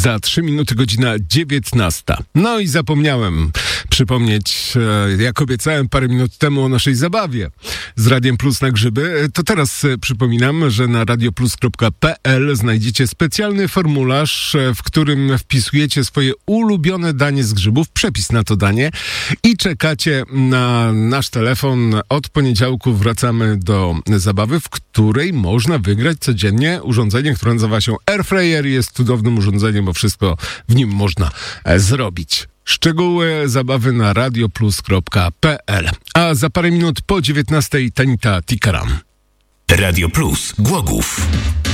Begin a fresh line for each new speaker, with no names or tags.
Za 3 minuty godzina 19. No i zapomniałem przypomnieć, jak obiecałem parę minut temu, o naszej zabawie z Radiem Plus na grzyby. To teraz przypominam, że na radioplus.pl znajdziecie specjalny formularz, w którym wpisujecie swoje ulubione danie z grzybów, przepis na to danie i czekacie na nasz telefon. Od poniedziałku wracamy do zabawy, w której można wygrać codziennie urządzenie, które nazywa się Airfryer. Jest cudownym urządzeniem, bo wszystko w nim można zrobić. Szczegóły zabawy na radioplus.pl. A za parę minut po 19:00 Tanita Tikaram.
Radio Plus Głogów.